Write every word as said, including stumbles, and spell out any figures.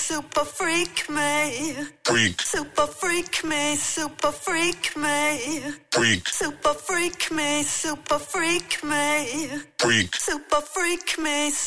super freak me. Freak. Super freak me, super freak me. Freak. Super freak me, super freak me. Freak. Super freak me.